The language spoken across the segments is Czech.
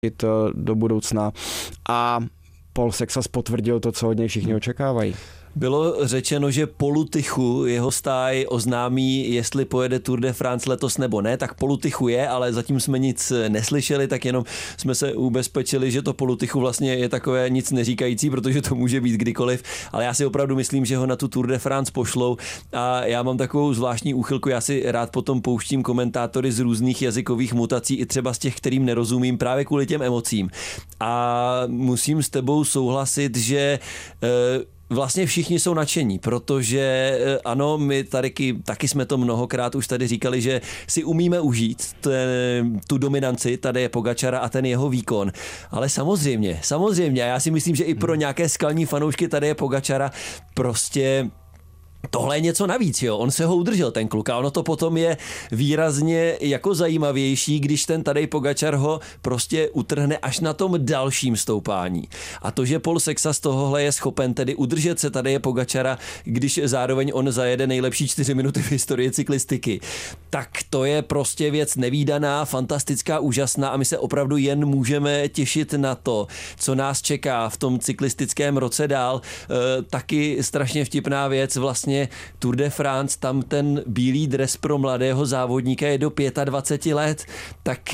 do budoucna a Paul Sexas potvrdil to, co od něj všichni očekávají. Bylo řečeno, že po Lutychu jeho stáj oznámí, jestli pojede Tour de France letos nebo ne, tak po Lutychu je, ale zatím jsme nic neslyšeli, tak jenom jsme se ubezpečili, že to po Lutychu vlastně je takové nic neříkající, protože to může být kdykoliv, ale já si opravdu myslím, že ho na tu Tour de France pošlou a já mám takovou zvláštní úchylku, já si rád potom pouštím komentátory z různých jazykových mutací, i třeba z těch, kterým nerozumím, právě kvůli těm emocím. A musím s tebou souhlasit, že vlastně všichni jsou nadšení, protože ano, my taky jsme to mnohokrát už tady říkali, že si umíme užít tu dominanci Tadeje Pogačara a ten jeho výkon. Ale samozřejmě, a já si myslím, že i pro nějaké skalní fanoušky Tadeje Pogačara prostě tohle je něco navíc, jo. On se ho udržel, ten kluk, a ono to potom je výrazně jako zajímavější, když ten Tadej Pogačar ho prostě utrhne až na tom dalším stoupání. A to, že Paul Sexas tohohle je schopen tedy udržet se Tadeje Pogačara, když zároveň on zajede nejlepší 4 minuty v historii cyklistiky, tak to je prostě věc nevídaná, fantastická, úžasná a my se opravdu jen můžeme těšit na to, co nás čeká v tom cyklistickém roce dál. Taky strašně vtipná věc, vlastně Tour de France, tam ten bílý dres pro mladého závodníka je do 25 let, tak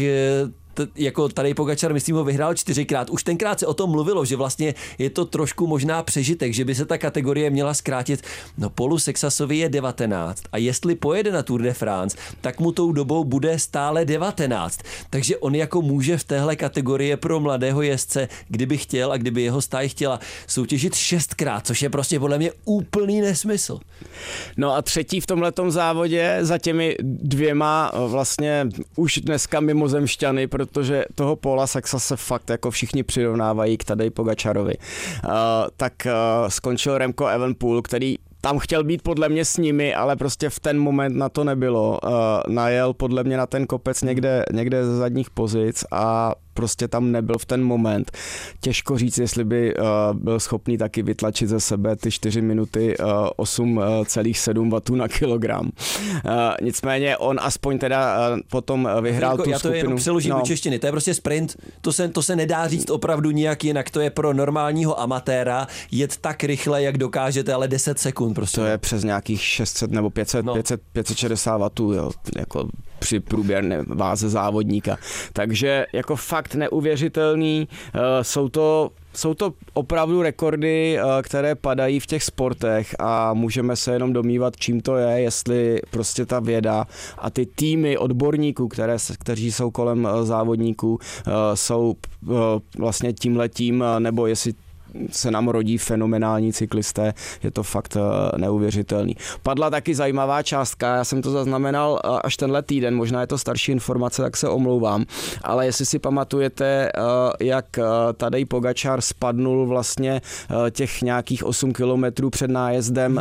jako Tadej Pogačar, myslím, ho vyhrál 4krát. Už tenkrát se o tom mluvilo, že vlastně je to trošku možná přežitek, že by se ta kategorie měla zkrátit. No Paulu Sexasovi je 19 a jestli pojede na Tour de France, tak mu tou dobou bude stále 19. Takže on jako může v téhle kategorii pro mladého jezdce, kdyby chtěl a kdyby jeho stáj chtěla, soutěžit 6krát, což je prostě podle mě úplný nesmysl. No a třetí v tomhletom závodě za těmi dvěma vlastně už dneska mimozemšťany, protože toho Paula Sexase fakt jako všichni přirovnávají k Tadeji Pogačarovi. Tak skončil Remco Evenepoel, který tam chtěl být podle mě s nimi, ale prostě v ten moment na to nebylo. Najel podle mě na ten kopec někde ze zadních pozic a prostě tam nebyl v ten moment. Těžko říct, jestli by byl schopný taky vytlačit ze sebe ty 4 minuty 8,7 W na kilogram. Nicméně on aspoň teda potom vyhrál tu skupinu. Já to jenom přeložím do češtiny. To je prostě sprint. To se nedá říct opravdu nijak jinak. To je pro normálního amatéra jet tak rychle, jak dokážete, ale 10 sekund prostě. To je přes nějakých 600 nebo 560 W, jo, jako při průběrné váze závodníka. Takže jako fakt neuvěřitelný. Jsou to opravdu rekordy, které padají v těch sportech a můžeme se jenom domnívat, čím to je, jestli prostě ta věda a ty týmy odborníků, kteří jsou kolem závodníků, jsou vlastně tímhletím, nebo jestli se nám rodí fenomenální cyklisté, je to fakt neuvěřitelný. Padla taky zajímavá částka, já jsem to zaznamenal až tenhle týden, možná je to starší informace, tak se omlouvám, ale jestli si pamatujete, jak Tadej Pogačar spadnul vlastně těch nějakých 8 kilometrů před nájezdem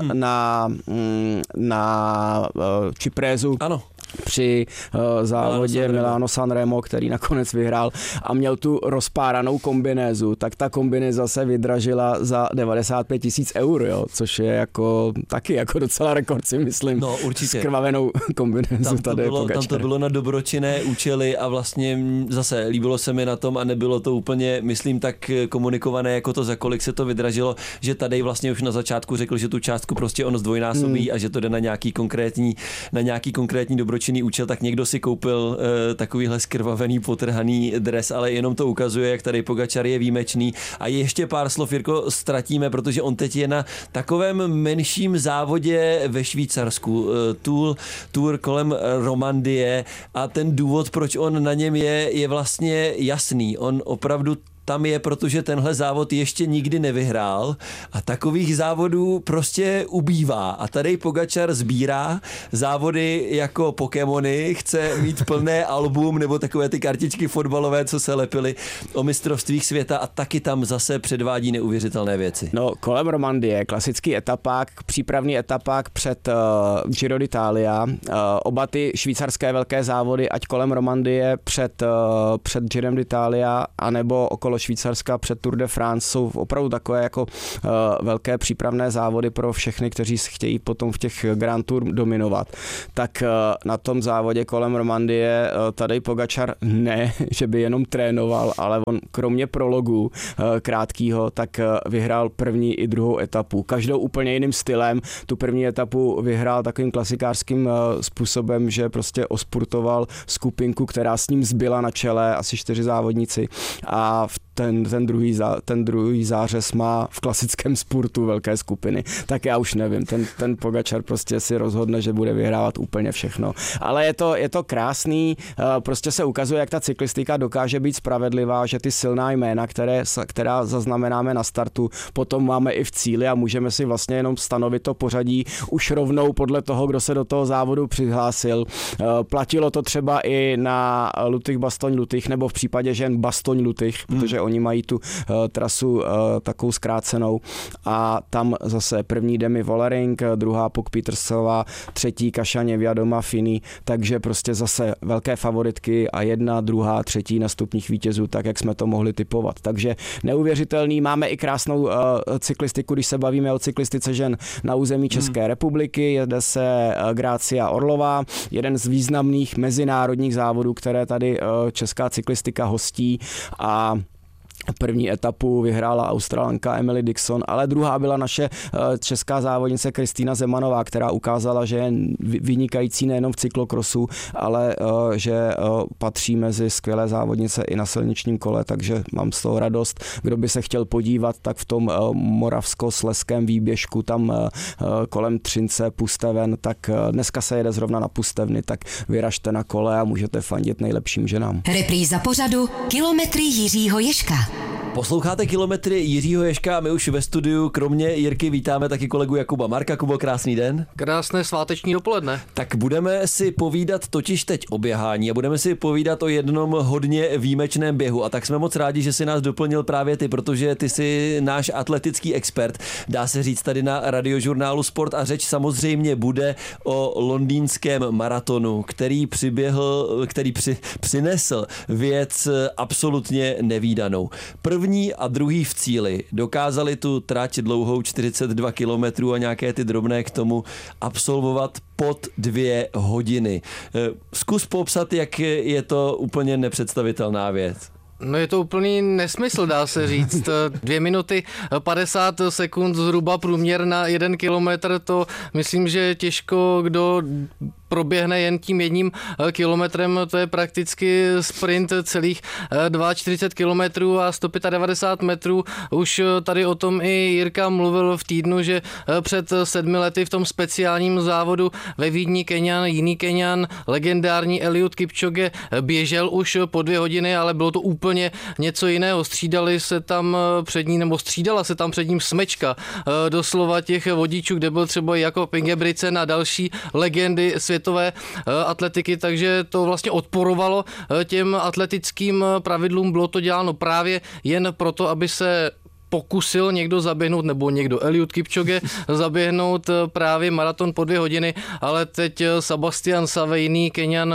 na Cipresu. Ano. Při závodě Milano Sanremo, který nakonec vyhrál a měl tu rozpáranou kombinézu, tak ta kombinéza se vydražila za 95 000 €, jo, což je jako taky jako docela rekord, si myslím. No, určitě. Skrvavenou kombinézu tady Tam to bylo na dobročinné účely a vlastně zase líbilo se mi na tom a nebylo to úplně, myslím, tak komunikované jako to, za kolik se to vydražilo, že tady vlastně už na začátku řekl, že tu částku prostě on zdvojnásobí a že to jde na nějaký konkrétní dobročinný účel, tak někdo si koupil takovýhle skrvavený, potrhaný dres, ale jenom to ukazuje, jak tady Pogačar je výjimečný. A ještě pár slov, Jirko, ztratíme, protože on teď je na takovém menším závodě ve Švýcarsku. Tour kolem Romandie a ten důvod, proč on na něm je vlastně jasný. On opravdu tam je, protože tenhle závod ještě nikdy nevyhrál a takových závodů prostě ubývá. A tady Pogačar sbírá závody jako Pokémony, chce mít plné album nebo takové ty kartičky fotbalové, co se lepily o mistrovstvích světa a taky tam zase předvádí neuvěřitelné věci. No, kolem Romandie, klasický etapák, přípravný etapák před Giro d'Italia, oba ty švýcarské velké závody, ať kolem Romandie před Girem d'Italia, anebo okolo okolo Švýcarska před Tour de France jsou opravdu takové jako velké přípravné závody pro všechny, kteří chtějí potom v těch Grand Tour dominovat. Tak na tom závodě kolem Romandie Tadej Pogačar ne, že by jenom trénoval, ale on kromě prologu krátkýho, tak vyhrál první i druhou etapu. Každou úplně jiným stylem. Tu první etapu vyhrál takovým klasikářským způsobem, že prostě ospurtoval skupinku, která s ním zbyla na čele, asi 4 závodníci, a ten druhý zářez má v klasickém spurtu velké skupiny. Tak já už nevím, ten Pogačar prostě si rozhodne, že bude vyhrávat úplně všechno. Ale je to krásný, prostě se ukazuje, jak ta cyklistika dokáže být spravedlivá, že ty silná jména, která zaznamenáme na startu, potom máme i v cíli a můžeme si vlastně jenom stanovit to pořadí už rovnou podle toho, kdo se do toho závodu přihlásil. Platilo to třeba i na Lutych-Bastogne-Lutych, nebo v případě žen Bastogne-Lutych, protože oni mají tu trasu takovou zkrácenou, a tam zase první Demi Vollering, druhá Puk Pietersová, třetí Kasia Niewiadoma-Fini, takže prostě zase velké favoritky a 1., 2., 3. na stupních vítězů, tak jak jsme to mohli tipovat. Takže neuvěřitelný, máme i krásnou cyklistiku, když se bavíme o cyklistice žen na území České republiky, jede se Grácia Orlová, jeden z významných mezinárodních závodů, které tady česká cyklistika hostí, a první etapu vyhrála Australanka Emily Dixon, ale druhá byla naše česká závodnice Kristýna Zemanová, která ukázala, že je vynikající nejenom v cyklokrosu, ale že patří mezi skvělé závodnice i na silničním kole, takže mám z toho radost. Kdo by se chtěl podívat, tak v tom moravskoslezském výběžku tam kolem Třince, Pusteven, tak dneska se jede zrovna na Pustevny, tak vyražte na kole a můžete fandit nejlepším ženám. Repríza pořadu Kilometry Jiřího Ježka. Posloucháte Kilometry Jiřího Ježka a my už ve studiu kromě Jirky vítáme taky kolegu Jakuba Marka. Kubo, krásný den. Krásné sváteční dopoledne. Tak budeme si povídat totiž teď o běhání a budeme si povídat o jednom hodně výjimečném běhu, a tak jsme moc rádi, že si nás doplnil právě ty, protože ty jsi náš atletický expert, dá se říct tady na Radiožurnálu Sport, a řeč samozřejmě bude o londýnském maratonu, který přinesl věc absolutně nevídanou. První a druhý v cíli dokázali tu trať dlouhou 42 kilometrů a nějaké ty drobné k tomu absolvovat pod 2 hodiny. Zkus popsat, jak je to úplně nepředstavitelná věc. No je to úplný nesmysl, dá se říct. 2 minuty 50 sekund zhruba průměr na 1 kilometr, to myslím, že těžko kdo proběhne jen tím 1 kilometrem, to je prakticky sprint celých 42 kilometrů a 195 metrů. Už tady o tom i Jirka mluvil v týdnu, že před 7 lety v tom speciálním závodu ve Vídni jiný Keňan, legendární Eliud Kipchoge, běžel už po 2 hodiny, ale bylo to úplně něco jiného. Střídala se tam před ním smečka doslova těch vodičů, kde byl třeba Jakob Ingebrigtsen a další legendy světové atletiky, takže to vlastně odporovalo těm atletickým pravidlům. Bylo to děláno právě jen proto, aby se pokusil někdo zaběhnout, nebo někdo Eliud Kipchoge zaběhnout právě maraton po 2 hodiny, ale teď Sebastian Saveini, Keňan,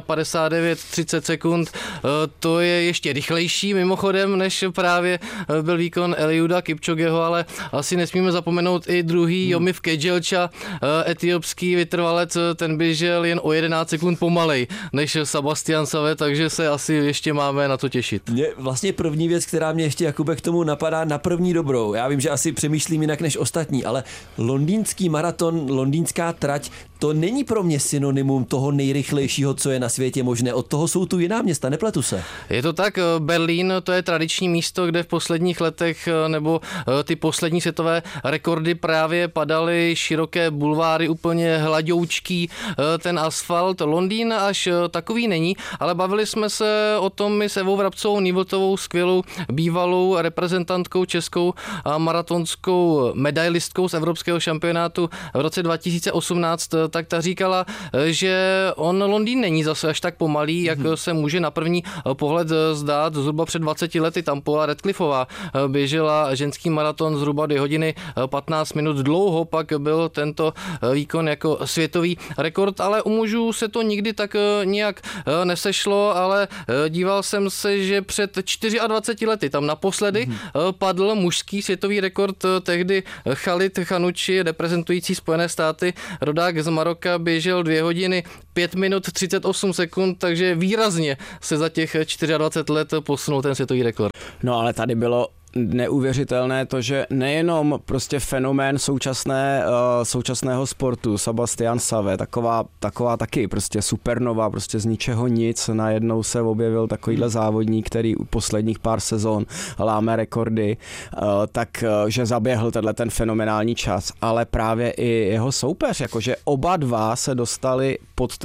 1:59:30 sekund, to je ještě rychlejší mimochodem, než právě byl výkon Eliuda Kipchogeho, ale asi nesmíme zapomenout i druhý Yomif Kejelcha, etiopský vytrvalec, ten běžel jen o 11 sekund pomalej než Sebastian Save, takže se asi ještě máme na to těšit. Mě vlastně první věc, která mě ještě, Jakube, k tomu napadá na první dobrou. Já vím, že asi přemýšlím jinak než ostatní, ale londýnský maraton, londýnská trať, to není pro mě synonymum toho nejrychlejšího, co je na světě možné. Od toho jsou tu jiná města, nepletu se. Je to tak, Berlín, to je tradiční místo, kde v posledních letech nebo ty poslední světové rekordy právě padaly, široké bulváry, úplně hladoučký ten asfalt. Londýn až takový není, ale bavili jsme se o tom i s Evou Vrabcovou Nývltovou, skvělou bývalou reprezentantkou českou maratonskou medailistkou z evropského šampionátu v roce 2018, tak ta říkala, že on Londýn není zase až tak pomalý, jak se může na první pohled zdát. Zhruba před 20 lety tam Paula Radcliffeová běžela ženský maraton zhruba 2 hodiny 15 minut. Dlouho pak byl tento výkon jako světový rekord, ale u mužů se to nikdy tak nijak nesešlo, ale díval jsem se, že před 24 lety tam naposledy padl mužský světový rekord, tehdy Khalid Khanuchi, reprezentující Spojené státy, rodák z Maroka, běžel 2 hodiny 5 minut 38 sekund, takže výrazně se za těch 24 let posunul ten světový rekord. No ale tady bylo neuvěřitelné to, že nejenom prostě fenomén současného sportu, Sebastian Sawe, taková taky prostě supernova, prostě z ničeho nic, najednou se objevil takovýhle závodník, který u posledních pár sezon láme rekordy, takže zaběhl ten fenomenální čas, ale právě i jeho soupeř, jakože oba dva se dostali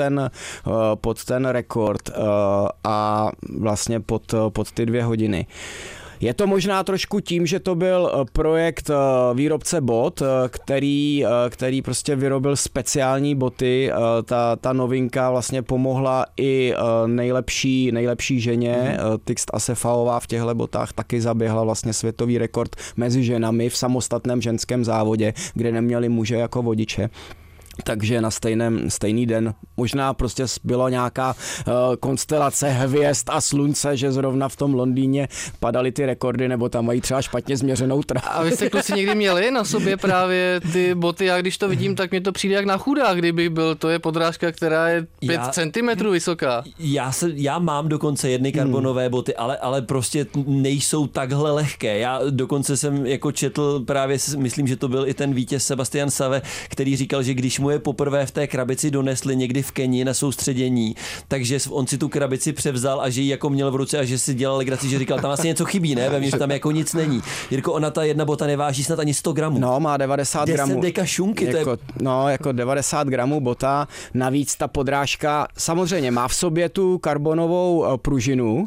pod ten rekord a vlastně pod ty 2 hodiny. Je to možná trošku tím, že to byl projekt výrobce bot, který prostě vyrobil speciální boty. Ta novinka vlastně pomohla i nejlepší ženě. Tixt Assefaová v těchto botách taky zaběhla vlastně světový rekord mezi ženami v samostatném ženském závodě, kde neměli muže jako vodiče. Takže na stejný den možná prostě byla nějaká konstelace hvězd a slunce, že zrovna v tom Londýně padaly ty rekordy, nebo tam mají třeba špatně změřenou trávu. A vy jste kluci někdy měli na sobě právě ty boty? Já když to vidím, tak mi to přijde jak na chudák, kdybych byl. To je podrážka, která je 5 centimetrů vysoká. Já mám dokonce jedny karbonové boty, ale prostě nejsou takhle lehké. Já dokonce jsem jako četl právě, myslím, že to byl i ten vítěz Sebastian Sawe, který říkal, že když mu je poprvé v té krabici donesli někdy v Keni na soustředění, takže on si tu krabici převzal a že ji jako měl v ruce a že si dělal legraci, že říkal, tam asi něco chybí, ne? Vím, že tam jako nic není. Jirko, ona ta jedna bota neváží snad ani 100 gramů. No, má 90 gramů. 10 deka šunky, jako 90 gramů bota, navíc ta podrážka samozřejmě má v sobě tu karbonovou pružinu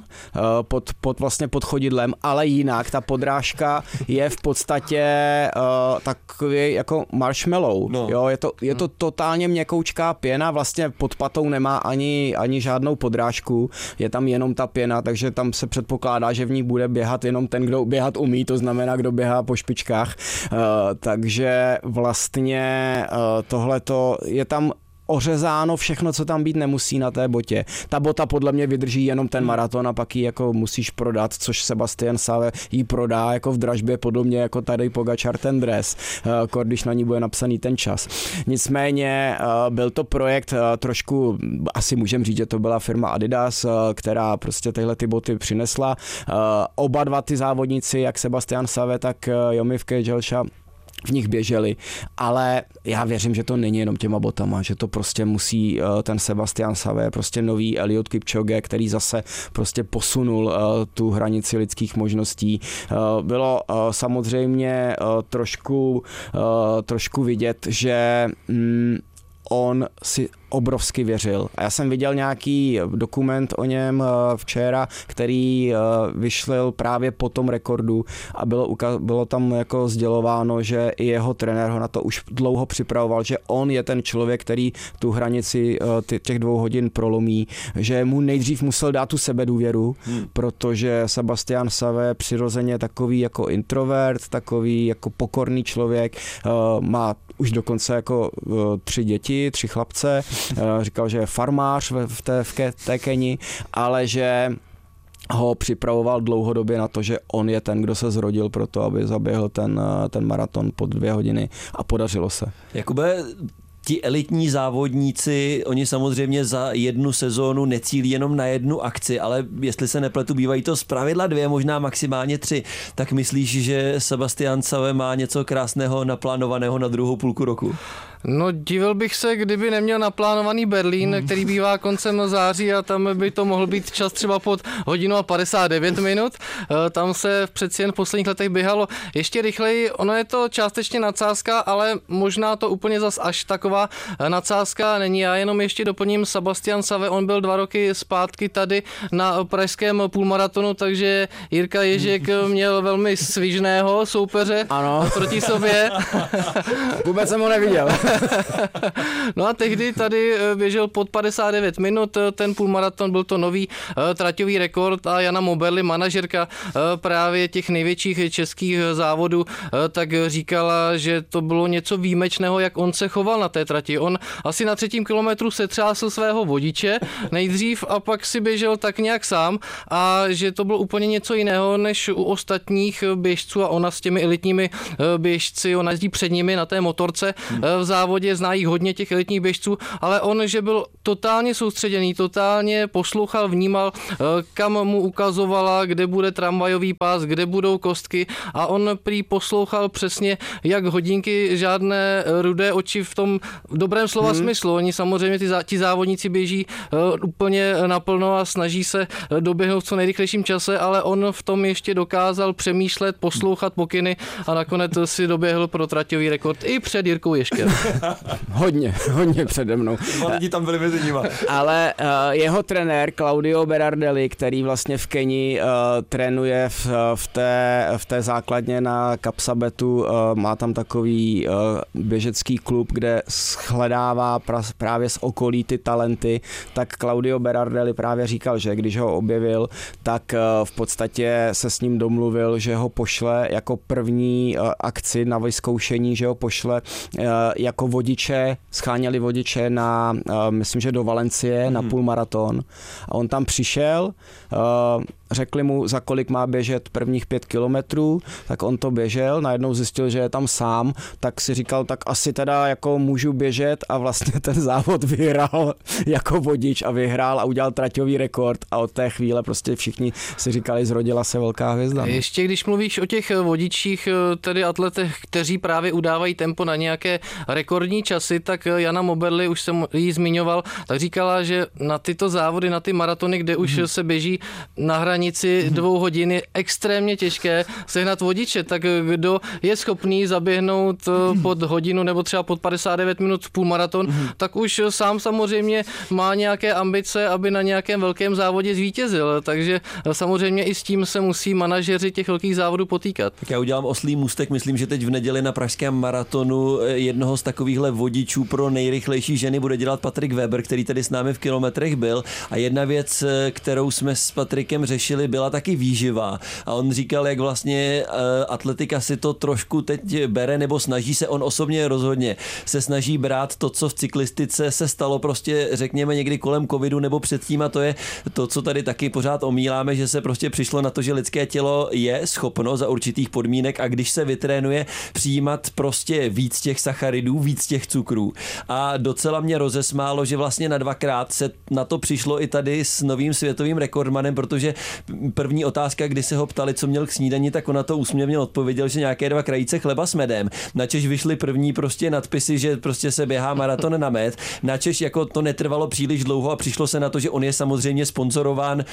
pod chodidlem, ale jinak ta podrážka je v podstatě takový jako marshmallow. No. Jo, je to totálně měkoučká pěna, vlastně pod patou nemá ani žádnou podrážku, je tam jenom ta pěna, takže tam se předpokládá, že v ní bude běhat jenom ten, kdo běhat umí, to znamená, kdo běhá po špičkách. Takže vlastně tohleto je tam ořezáno všechno, co tam být nemusí na té botě. Ta bota podle mě vydrží jenom ten maraton a pak ji jako musíš prodat, což Sebastian Sawe jí prodá jako v dražbě, podobně jako tady Pogačar ten dres, když na ní bude napsaný ten čas. Nicméně byl to projekt trošku, asi můžeme říct, že to byla firma Adidas, která prostě tyhle ty boty přinesla. Oba dva ty závodníci, jak Sebastian Sawe, tak Jomif Kejelcha, v nich běželi, ale já věřím, že to není jenom těma botama, že to prostě musí ten Sebastian Sawe, prostě nový Eliud Kipchoge, který zase prostě posunul tu hranici lidských možností. Bylo samozřejmě trošku vidět, že on si obrovsky věřil. A já jsem viděl nějaký dokument o něm včera, který vyšel právě po tom rekordu a bylo tam jako sdělováno, že i jeho trenér ho na to už dlouho připravoval, že on je ten člověk, který tu hranici těch 2 hodin prolomí, že mu nejdřív musel dát tu sebedůvěru, protože Sebastian Sawe přirozeně takový jako introvert, takový jako pokorný člověk, má už dokonce jako 3 děti, 3 chlapce, říkal, že je farmář v té Keni, ale že ho připravoval dlouhodobě na to, že on je ten, kdo se zrodil pro to, aby zaběhl ten maraton pod 2 hodiny a podařilo se. Jakube, ti elitní závodníci, oni samozřejmě za jednu sezónu necílí jenom na jednu akci, ale jestli se nepletu, bývají to zpravidla 2, možná maximálně 3. Tak myslíš, že Sebastian Sawe má něco krásného naplánovaného na druhou půlku roku? No divil bych se, kdyby neměl naplánovaný Berlín, který bývá koncem září a tam by to mohl být čas třeba pod 1:59. Tam se přeci jen v posledních letech běhalo ještě rychleji. Ono je to částečně nadsázka, ale možná to úplně zas až taková nadsázka není. Já jenom ještě doplním Sebastian Save, on byl 2 roky zpátky tady na pražském půlmaratonu, takže Jirka Ježek měl velmi svižného soupeře proti sobě. Vůbec jsem ho neviděl. No a tehdy tady běžel pod 59 minut, ten půlmaraton, byl to nový traťový rekord a Jana Moberly, manažerka právě těch největších českých závodů, tak říkala, že to bylo něco výjimečného, jak on se choval na té trati. On asi na 3. kilometru setřásl svého vodiče nejdřív a pak si běžel tak nějak sám a že to bylo úplně něco jiného než u ostatních běžců a ona s těmi elitními běžci, ona jezdí před nimi na té motorce v závodě, zná jich hodně těch elitních běžců, ale on, že byl totálně soustředěný, totálně poslouchal, vnímal, kam mu ukazovala, kde bude tramvajový pás, kde budou kostky a on prý poslouchal přesně jak hodinky, žádné rudé oči v tom dobrém slova smyslu. Oni samozřejmě ti závodníci běží úplně naplno a snaží se doběhnout v co nejrychlejším čase, ale on v tom ještě dokázal přemýšlet, poslouchat pokyny a nakonec si doběhl pro traťový rekord i před Jirkou Ježkem. Hodně přede mnou. Lidi tam byli mezi nimi. Ale jeho trenér Claudio Berardelli, který vlastně v Keni trénuje v té základně na Kapsabetu, má tam takový běžecký klub, kde shledává právě z okolí ty talenty, tak Claudio Berardelli právě říkal, že když ho objevil, tak v podstatě se s ním domluvil, že ho pošle jako první akci na vyzkoušení, že ho pošle jako vodiče, scháněli vodiče na, myslím, že do Valencie na půlmaraton a on tam přišel, řekli mu, za kolik má běžet prvních 5 kilometrů, tak on to běžel, najednou zjistil, že je tam sám, tak si říkal, tak asi teda jako můžu běžet a vlastně ten závod vyhrál jako vodič a vyhrál a udělal traťový rekord a od té chvíle prostě všichni si říkali, zrodila se velká hvězda. Ještě když mluvíš o těch vodičích, tedy atletech, kteří právě udávají tempo na nějaké rekordní časy, tak Jana Moberly, už jsem jí zmiňoval, tak říkala, že na tyto závody, na ty maratony, kde už se běží na hranici 2 hodin, je extrémně těžké sehnat vodiče, tak kdo je schopný zaběhnout pod hodinu nebo třeba pod 59 minut půlmaraton, tak už sám samozřejmě má nějaké ambice, aby na nějakém velkém závodě zvítězil, takže samozřejmě i s tím se musí manažeři těch velkých závodů potýkat. Tak já udělám oslý můstek, myslím, že teď v neděli na pražském maratonu jednoho z takovýchhle vodičů pro nejrychlejší ženy bude dělat Patrik Weber, který tady s námi v kilometrech byl a jedna věc, kterou jsme s Patrikem řešili, byla taky výživa a on říkal, jak vlastně atletika si to trošku teď bere nebo snaží se, on osobně rozhodně se snaží brát to, co v cyklistice se stalo prostě řekněme někdy kolem covidu nebo předtím a to je to, co tady taky pořád omíláme, že se prostě přišlo na to, že lidské tělo je schopno za určitých podmínek a když se vytrénuje přijímat prostě víc těch sacharidů, víc těch cukrů a docela mě rozesmálo, že vlastně na 2krát se na to přišlo i tady s novým světovým rekordmanem, protože první otázka, kdy se ho ptali, co měl k snídani, tak on na to úsměvně odpověděl, že nějaké 2 krajíce chleba s medem. Načež vyšly první prostě nadpisy, že prostě se běhá maraton na med. Načež jako to netrvalo příliš dlouho a přišlo se na to, že on je samozřejmě sponzorován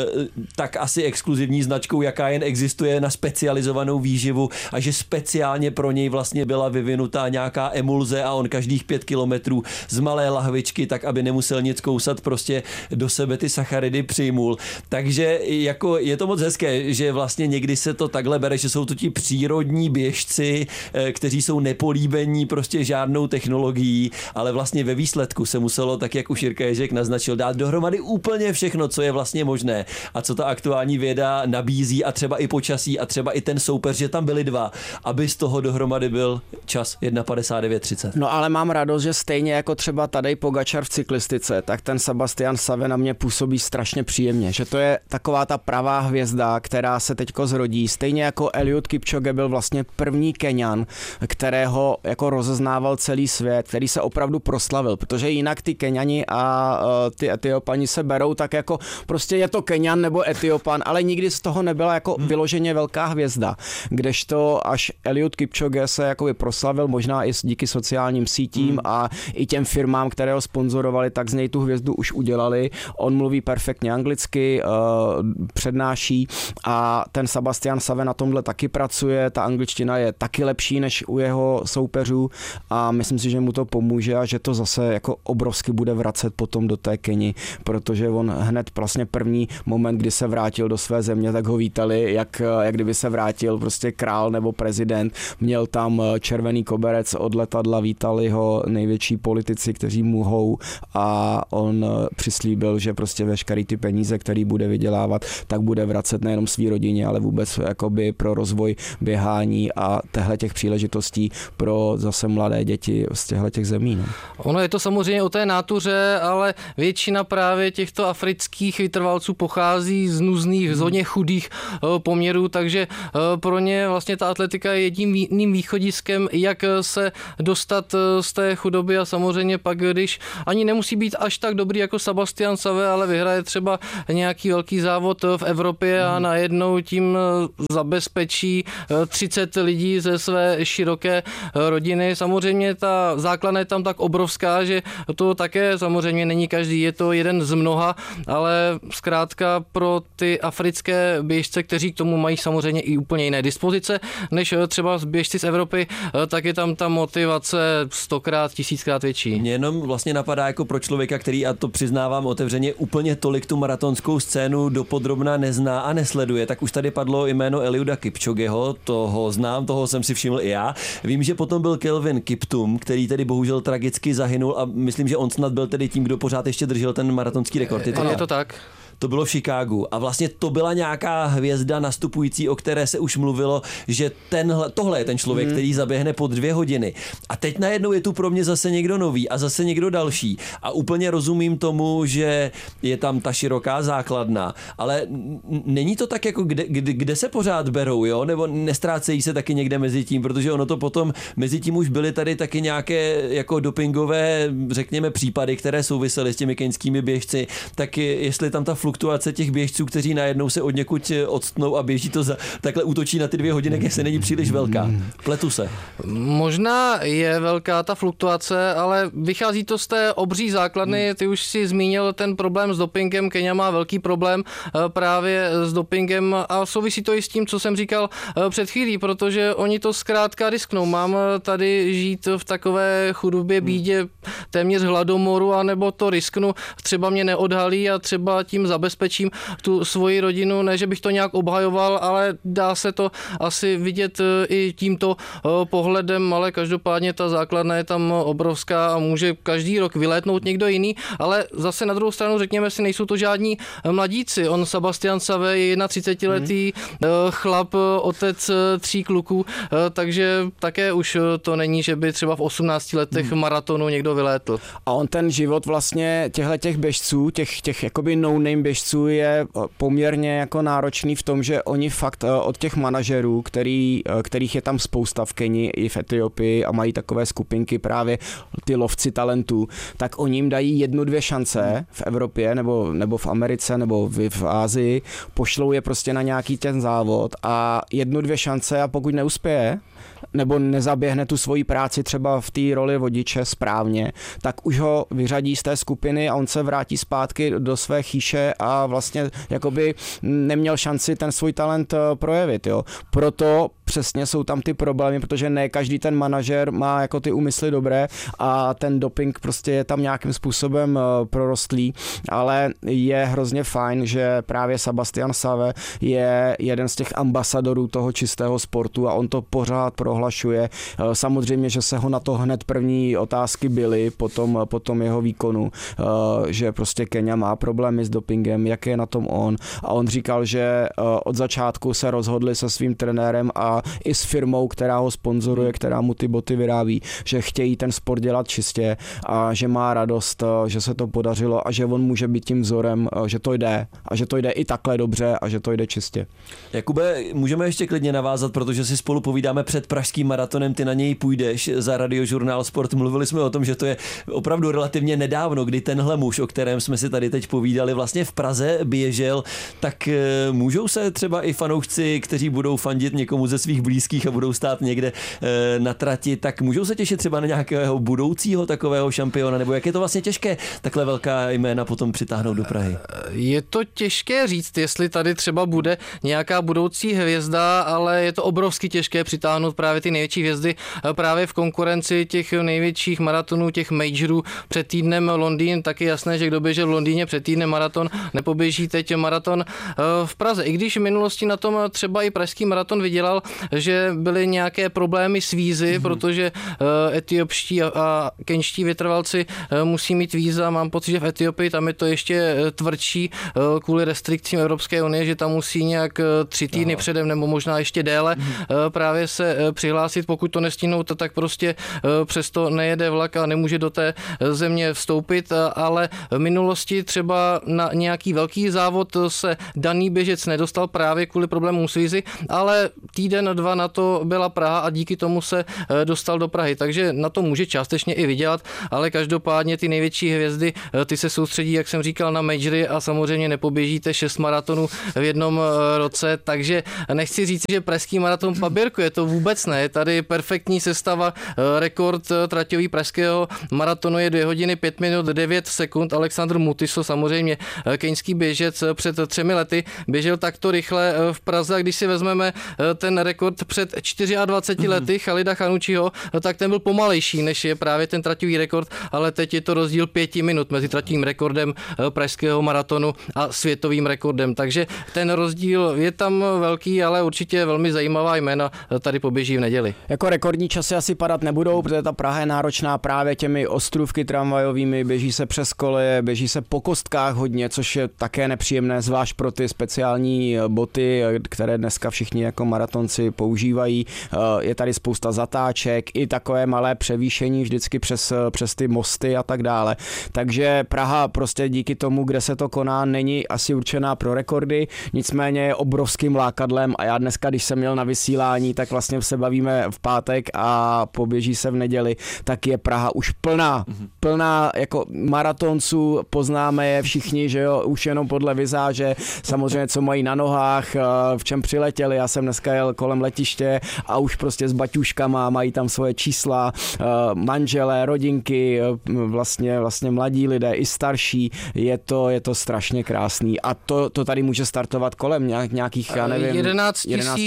tak asi exkluzivní značkou, jaká jen existuje na specializovanou výživu a že speciálně pro něj vlastně byla vyvinutá nějaká emulze a on každých 5 kilometrů z malé lahvičky, tak aby nemusel nic kousat, prostě do sebe ty sacharidy přijmul. Takže jako je to moc hezké, že vlastně někdy se to takhle bere, že jsou to ti přírodní běžci, kteří jsou nepolíbení prostě žádnou technologií, ale vlastně ve výsledku se muselo, tak jak už Jirka Ježek naznačil, dát dohromady úplně všechno, co je vlastně možné a co ta aktuální věda nabízí a třeba i počasí a třeba i ten soupeř, že tam byli 2, aby z toho dohromady byl čas 1:59:30. No ale mám radost, že stejně jako třeba Tadej Pogačar v cyklistice, tak ten Sebastian Save na mě působí strašně příjemně, že to je taková taková ta pravá hvězda, která se teďko zrodí. Stejně jako Eliud Kipchoge byl vlastně první Keňan, kterého jako rozeznával celý svět, který se opravdu proslavil, protože jinak ty Keňani a ty Etiopani se berou tak jako prostě je to Keňan nebo Etiopan, ale nikdy z toho nebyla jako vyloženě velká hvězda. Kdežto až Eliud Kipchoge se jakoby proslavil, možná i díky sociálním sítím a i těm firmám, které ho sponzorovali, tak z něj tu hvězdu už udělali. On mluví perfektně anglicky, přednáší a ten Sebastian Save na tomhle taky pracuje, ta angličtina je taky lepší než u jeho soupeřů a myslím si, že mu to pomůže a že to zase jako obrovsky bude vracet potom do té Keni, protože on hned vlastně první moment, kdy se vrátil do své země, tak ho vítali, jak kdyby se vrátil prostě král nebo prezident. Měl tam červený koberec od letadla, vítali ho největší politici, kteří mohou a on přislíbil, že prostě veškerý ty peníze, který bude vydělávat, tak bude vracet nejenom svý rodině, ale vůbec jakoby pro rozvoj běhání a těch příležitostí pro zase mladé děti z těch zemí. No. Ono je to samozřejmě o té nátuře, ale většina právě těchto afrických vytrvalců pochází z nuzných, z hodně chudých poměrů, takže pro ně vlastně ta atletika je jediným východiskem, jak se dostat z té chudoby a samozřejmě pak, když ani nemusí být až tak dobrý jako Sebastian Save, ale vyhraje třeba nějaký velký závod v Evropě a najednou tím zabezpečí 30 lidí ze své široké rodiny. Samozřejmě ta základna je tam tak obrovská, že to také samozřejmě není každý, je to jeden z mnoha, ale zkrátka pro ty africké běžce, kteří k tomu mají samozřejmě i úplně jiné dispozice, než třeba běžci z Evropy, tak je tam ta motivace 100krát, 1000krát větší. Mě jenom vlastně napadá jako pro člověka, který, a to přiznávám otevřeně, úplně tolik tu maratonskou scénu dopodrobna nezná a nesleduje, tak už tady padlo jméno Eliuda Kipchogeho, toho znám, toho jsem si všiml i já. Vím, že potom byl Kelvin Kiptum, který tedy bohužel tragicky zahynul a myslím, že on snad byl tedy tím, kdo pořád ještě držel ten maratonský rekord. Je to tak. To bylo v Chicagu a vlastně to byla nějaká hvězda nastupující, o které se už mluvilo, že tohle je ten člověk, který zaběhne pod 2 hodiny. A teď najednou je tu pro mě zase někdo nový a zase někdo další. A úplně rozumím tomu, že je tam ta široká základna, ale není to tak jako kde se pořád berou, jo? Nebo nestrácejí se taky někde mezi tím, protože ono to potom mezi tím už byly tady taky nějaké jako dopingové, řekněme, případy, které souvisely s těmi keňskými běžci, tak jestli tam ta fluktuace těch běžců, kteří najednou se od někud odstnou a běží to takhle útočí na ty 2 hodiny, jestli není příliš velká. Pletu se. Možná je velká ta fluktuace, ale vychází to z té obří základny. Ty už si zmínil ten problém s dopingem. Kenya má velký problém právě s dopingem a souvisí to i s tím, co jsem říkal před chvílí, protože oni to zkrátka risknou. Mám tady žít v takové chudobě, bídě, téměř hladomoru, anebo to risknu, třeba mě neodhalí a třeba tím zabezpečím tu svoji rodinu, ne, že bych to nějak obhajoval, ale dá se to asi vidět i tímto pohledem, ale každopádně ta základna je tam obrovská a může každý rok vylétnout někdo jiný, ale zase na druhou stranu řekněme si, nejsou to žádní mladíci. On Sebastian Save je 31letý chlap, otec 3 kluků, takže také už to není, že by třeba v 18 letech maratonu někdo vylétl. A on ten život vlastně těch běžců, těch jakoby no-name běžců je poměrně jako náročný v tom, že oni fakt od těch manažerů, kterých je tam spousta v Keni i v Etiopii a mají takové skupinky právě ty lovci talentů, tak oni jim dají 1-2 šance v Evropě nebo v Americe nebo v Asii, pošlou je prostě na nějaký ten závod a 1-2 šance a pokud neuspěje, nebo nezaběhne tu svoji práci třeba v té roli vodiče správně, tak už ho vyřadí z té skupiny a on se vrátí zpátky do své chýše a vlastně jakoby neměl šanci ten svůj talent projevit. Jo. Proto přesně jsou tam ty problémy, protože ne každý ten manažer má jako ty úmysly dobré a ten doping prostě je tam nějakým způsobem prorostlý, ale je hrozně fajn, že právě Sebastian Save je jeden z těch ambasadorů toho čistého sportu a on to pořád prohlašuje. Samozřejmě, že se ho na to hned první otázky byly po tom jeho výkonu, že prostě Kenya má problémy s dopingem, jak je na tom on. A on říkal, že od začátku se rozhodli se svým trenérem a dohoda i s firmou, která ho sponzoruje, která mu ty boty vyrábí, že chtějí ten sport dělat čistě a že má radost, že se to podařilo a že on může být tím vzorem, že to jde a že to jde i takhle dobře a že to jde čistě. Jakube, můžeme ještě klidně navázat, protože si spolu povídáme před pražským maratonem, ty na něj půjdeš za Radiožurnál Sport. Mluvili jsme o tom, že to je opravdu relativně nedávno, kdy tenhle muž, o kterém jsme si tady teď povídali, vlastně v Praze běžel, tak můžou se třeba i fanoušci, kteří budou fandit někomu ze svých blízkých a budou stát někde na trati, tak můžou se těšit třeba na nějakého budoucího takového šampiona, nebo jak je to vlastně těžké takhle velká jména potom přitáhnout do Prahy? Je to těžké říct, jestli tady třeba bude nějaká budoucí hvězda, ale je to obrovsky těžké přitáhnout právě ty největší hvězdy právě v konkurenci těch největších maratonů, těch majorů. Před týdnem Londýn, taky jasné, že kdo běžel v Londýně před týdnem maraton, nepoběží teď maraton v Praze. I když v minulosti na tom třeba i pražský maraton vydělal, že byly nějaké problémy s vízy, protože etiopští a kenští vytrvalci musí mít víza. Mám pocit, že v Etiopii tam je to ještě tvrdší kvůli restrikcím Evropské unie, že tam musí nějak 3 týdny předem nebo možná ještě déle právě se přihlásit. Pokud to nestihnou, tak prostě přesto nejede vlak a nemůže do té země vstoupit, ale v minulosti třeba na nějaký velký závod se daný běžec nedostal právě kvůli problémům s vízy, ale týden, 2 na to byla Praha a díky tomu se dostal do Prahy. Takže na to může částečně i vydělat, ale každopádně ty největší hvězdy, ty se soustředí, jak jsem říkal, na majory a samozřejmě nepoběžíte 6 maratonů v jednom roce, takže nechci říct, že pražský maraton paběrkuje, to vůbec ne. Je tady perfektní sestava, rekord traťový pražského maratonu je 2 hodiny 5 minut 9 sekund. Alexandr Mutiso, samozřejmě keňský běžec, před 3 lety běžel takto rychle v Praze, a když si vezmeme ten rekord před 24 lety Chalida Chanučiho, tak ten byl pomalejší, než je právě ten traťový rekord, ale teď je to rozdíl 5 minut mezi traťovým rekordem pražského maratonu a světovým rekordem, takže ten rozdíl je tam velký, ale určitě velmi zajímavá jména tady poběží v neděli. Jako rekordní časy asi padat nebudou, protože ta Praha je náročná právě těmi ostrůvky tramvajovými, běží se přes koleje, běží se po kostkách hodně, což je také nepříjemné, zvlášť pro ty speciální boty, které dneska všichni jako maratonci používají. Je tady spousta zatáček, i takové malé převýšení vždycky přes ty mosty a tak dále. Takže Praha prostě díky tomu, kde se to koná, není asi určená pro rekordy, nicméně je obrovským lákadlem a já dneska, když jsem měl na vysílání, tak vlastně se bavíme v pátek a poběží se v neděli, tak je Praha už plná jako maratonců, poznáme je všichni, že jo, už jenom podle vizáže, samozřejmě co mají na nohách, v čem přiletěli, já jsem dneska jel kolem letiště a už prostě s baťuškama, mají tam svoje čísla, manželé, rodinky, vlastně mladí lidé i starší, je to strašně krásný a to tady může startovat kolem nějakých, já nevím, 11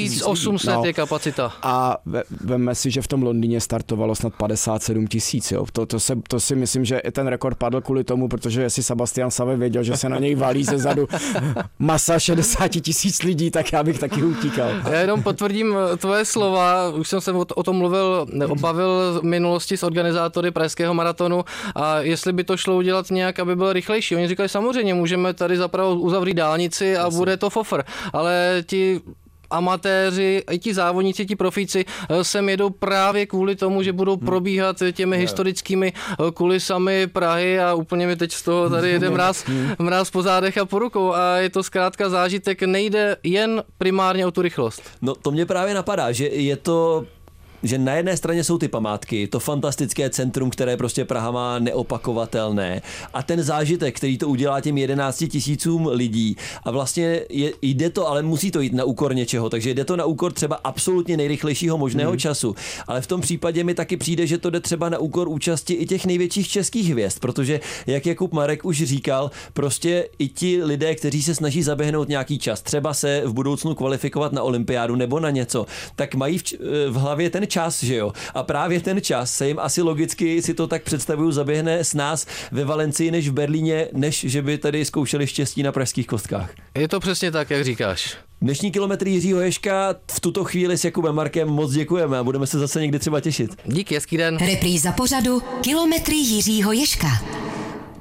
800 je kapacita. A veme si, že v tom Londýně startovalo snad 57 000, jo. To si myslím, že ten rekord padl kvůli tomu, protože jestli Sebastian Save věděl, že se na něj valí ze zadu masa 60 000 lidí, tak já bych taky utíkal. Já jenom potvrdím tvoje slova, už jsem se o tom obavil v minulosti s organizátory pražského maratonu a jestli by to šlo udělat nějak, aby byl rychlejší. Oni říkali, samozřejmě můžeme tady zapravo uzavřít dálnici a bude to fofr, ale ti amatéři, i ti závodníci, ti profíci sem jedou právě kvůli tomu, že budou probíhat těmi historickými kulisami Prahy a úplně mi teď z toho tady jede mráz po zádech a po rukou a je to zkrátka zážitek, nejde jen primárně o tu rychlost. No to mě právě napadá, že je to že na jedné straně jsou ty památky, to fantastické centrum, které prostě Praha má neopakovatelné a ten zážitek, který to udělá těm 11 000 lidí a vlastně jde to, ale musí to jít na úkor něčeho, takže jde to na úkor třeba absolutně nejrychlejšího možného času, ale v tom případě mi taky přijde, že to jde třeba na úkor účasti i těch největších českých hvězd, protože jak Jakub Marek už říkal, prostě i ti lidé, kteří se snaží zaběhnout nějaký čas, třeba se v budoucnu kvalifikovat na olympiádu nebo na něco, tak mají v hlavě ten čas, že jo? A právě ten čas se jim asi logicky, si to tak představuju, zaběhne s nás ve Valencii než v Berlíně, než že by tady zkoušeli štěstí na pražských kostkách. Je to přesně tak, jak říkáš. Dnešní kilometry Jiřího Ježka v tuto chvíli s Jakubem Markem moc děkujeme a budeme se zase někdy třeba těšit. Díky, hezký den. Repríza pořadu Kilometry Jiřího Ježka.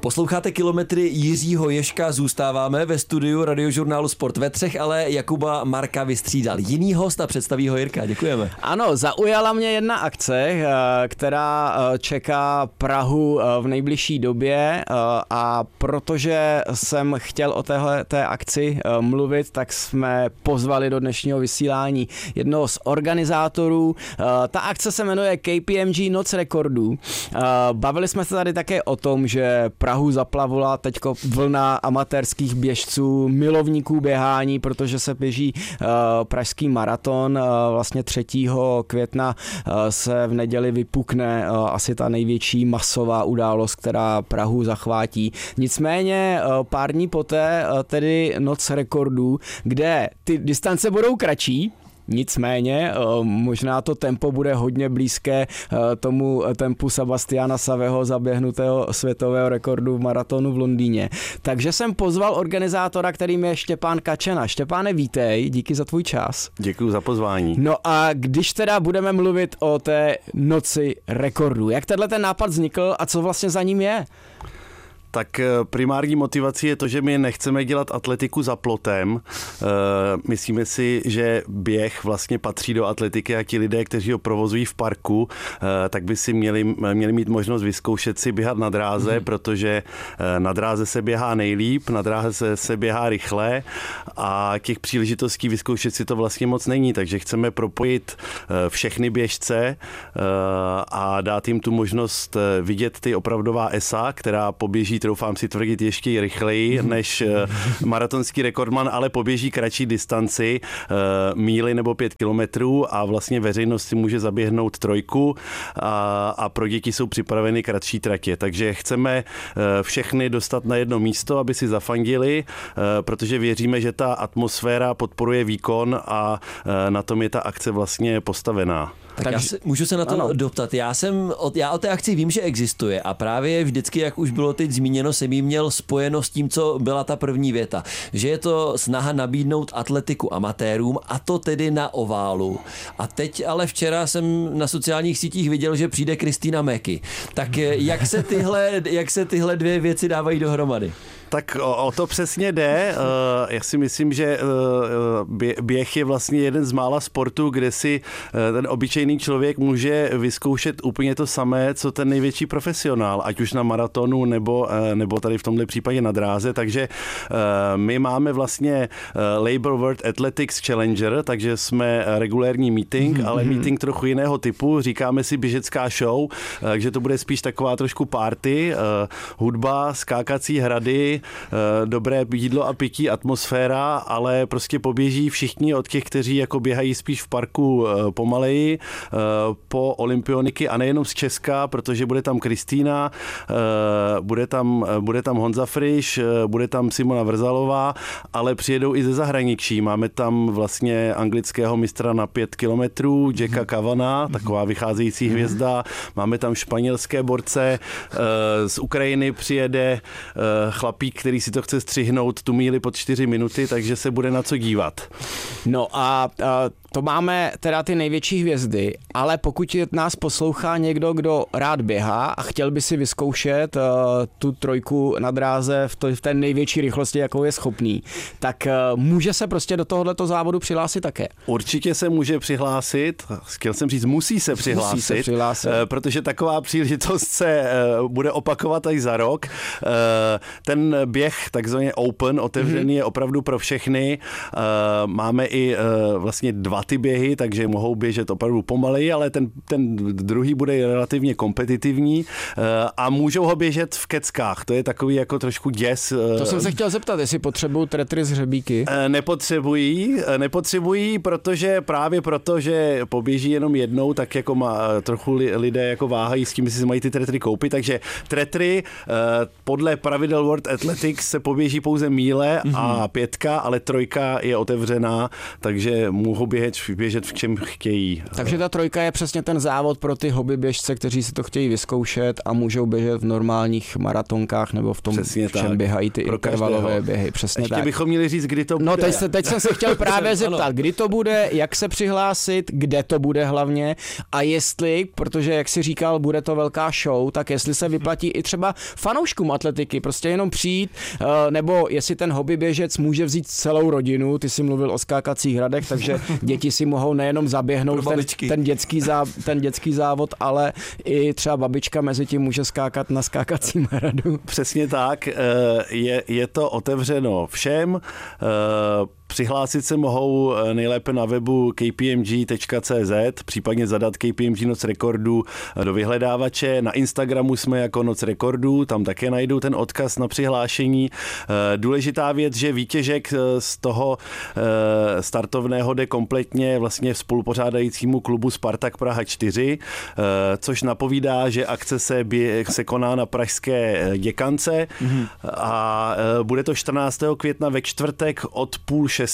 Posloucháte Kilometry Jiřího Ježka, zůstáváme ve studiu Radiožurnálu Sport ve Třech, ale Jakuba Marka vystřídal jiný host a představí ho Jirka. Děkujeme. Ano, zaujala mě jedna akce, která čeká Prahu v nejbližší době a protože jsem chtěl o té akci mluvit, tak jsme pozvali do dnešního vysílání jednoho z organizátorů. Ta akce se jmenuje KPMG Noc rekordů. Bavili jsme se tady také o tom, že Prahu zaplavila teďko vlna amatérských běžců, milovníků běhání, protože se běží pražský maraton. Vlastně 3. května se v neděli vypukne asi ta největší masová událost, která Prahu zachvátí. Nicméně pár dní poté tedy Noc rekordů, kde ty distance budou kratší. Nicméně možná to tempo bude hodně blízké tomu tempu Sebastiana Saveho zaběhnutého světového rekordu v maratonu v Londýně. Takže jsem pozval organizátora, kterým je Štěpán Kačena. Štěpáne, vítej, díky za tvůj čas. Děkuji za pozvání. No a když teda budeme mluvit o té noci rekordů, jak tenhle ten nápad vznikl a co vlastně za ním je? Tak primární motivací je to, že my nechceme dělat atletiku za plotem. Myslíme si, že běh vlastně patří do atletiky a ti lidé, kteří ho provozují v parku, tak by si měli mít možnost vyzkoušet si běhat na dráze, protože na dráze se běhá nejlíp, na dráze se běhá rychle a těch příležitostí vyzkoušet si to vlastně moc není, takže chceme propojit všechny běžce a dát jim tu možnost vidět ty opravdová ESA, která poběží, doufám si tvrdit, ještě rychleji než maratonský rekordman, ale poběží kratší distanci, míli nebo 5 kilometrů a vlastně veřejnost si může zaběhnout 3 a pro děti jsou připraveny kratší tratě. Takže chceme všechny dostat na jedno místo, aby si zafandili, protože věříme, že ta atmosféra podporuje výkon a na tom je ta akce vlastně postavená. Tak můžu se na to doptat. Já o té akci vím, že existuje a právě vždycky, jak už bylo teď zmíněno, jsem jí měl spojeno s tím, co byla ta první věta. Že je to snaha nabídnout atletiku amatérům a to tedy na oválu. A teď ale včera jsem na sociálních sítích viděl, že přijde Kristýna Mäki. Tak jak se tyhle dvě věci dávají dohromady? Tak o to přesně jde. Já si myslím, že běh je vlastně jeden z mála sportů, kde si ten obyčejný člověk může vyzkoušet úplně to samé, co ten největší profesionál, ať už na maratonu nebo tady v tomhle případě na dráze. Takže my máme vlastně Labour World Athletics Challenger, takže jsme regulérní meeting, ale meeting trochu jiného typu. Říkáme si běžecká show, takže to bude spíš taková trošku party, hudba, skákací hrady, dobré jídlo a pití, atmosféra, ale prostě poběží všichni od těch, kteří jako běhají spíš v parku pomaleji, po olympioniky a nejenom z Česka, protože bude tam Kristýna, bude tam Honza Friš, bude tam Simona Vrzalová, ale přijedou i ze zahraničí. Máme tam vlastně anglického mistra na 5 kilometrů, Jacka Cavana, taková vycházející hvězda. Máme tam španělské borce, z Ukrajiny přijede chlapík, který si to chce střihnout tu míli pod 4 minuty, takže se bude na co dívat. No a to máme teda ty největší hvězdy, ale pokud nás poslouchá někdo, kdo rád běhá a chtěl by si vyzkoušet tu 3 na dráze v té největší rychlosti, jakou je schopný, tak může se prostě do tohoto závodu přihlásit také. Určitě se může přihlásit, chtěl jsem říct, musí se přihlásit. Protože taková příležitost se bude opakovat až za rok. Ten běh, takzvaně open, otevřený, je opravdu pro všechny. Máme i vlastně 2 ty běhy, takže mohou běžet opravdu pomaleji, ale ten druhý bude relativně kompetitivní a můžou ho běžet v keckách. To je takový jako trošku děs. To jsem se chtěl zeptat, jestli potřebují tretry z hřebíky. Nepotřebují, protože právě proto, že poběží jenom jednou, tak jako trochu lidé jako váhají s tím, jestli si mají ty tretry koupit, takže tretry podle pravidel World Athletics se poběží pouze míle a 5, ale 3 je otevřená, takže mohou běžet běžet v čem chtějí. Takže ta trojka je přesně ten závod pro ty hobby běžce, kteří si to chtějí vyzkoušet a můžou běžet v normálních maratonkách nebo v tom, v čem běhají ty intervalové běhy. Přesně ještě tak. bychom měli říct, kdy to bude. No teď jsem se chtěl právě zeptat, kdy to bude, jak se přihlásit, kde to bude hlavně a jestli, protože jak si říkal, bude to velká show, tak jestli se vyplatí i třeba fanouškům atletiky, prostě jenom přijít, nebo jestli ten hobby běžec může vzít celou rodinu, ty jsi mluvil o skákacích hradech, takže děti si mohou nejenom zaběhnout ten dětský závod, ale i třeba babička mezi tím může skákat na skákacím hradu. Přesně tak, je to otevřeno všem. Přihlásit se mohou nejlépe na webu kpmg.cz, případně zadat KPMG Noc rekordů do vyhledávače. Na Instagramu jsme jako Noc rekordů, tam také najdou ten odkaz na přihlášení. Důležitá věc, že výtěžek z toho startovného jde kompletně vlastně spolupořádajícímu klubu Spartak Praha 4, což napovídá, že akce se koná na pražské Děkance a bude to 14. května ve čtvrtek od 5:30